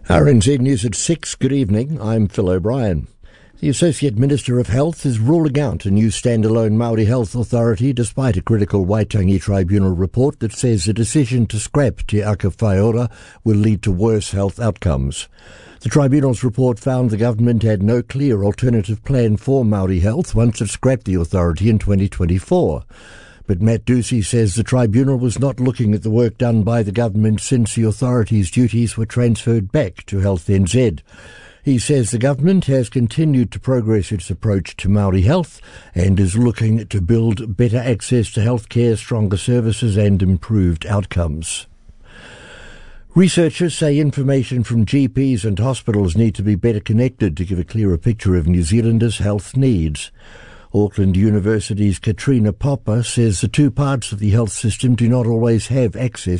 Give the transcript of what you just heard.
RNZ News at 6. Good evening. I'm Phil O'Brien. The Associate Minister of Health is ruling out a new standalone Māori Health Authority despite a critical Waitangi Tribunal report that says the decision to scrap Te Aka Whaiora will lead to worse health outcomes. The Tribunal's report found the government had no clear alternative plan for Māori health once it scrapped the authority in 2024. But Matt Ducey says the Tribunal was not looking at the work done by the government since the authority's duties were transferred back to Health NZ. He says the government has continued to progress its approach to Māori health and is looking to build better access to healthcare, stronger services and improved outcomes. Researchers say information from GPs and hospitals need to be better connected to give a clearer picture of New Zealanders' health needs. Auckland University's Katrina Popper says the two parts of the health system do not always have access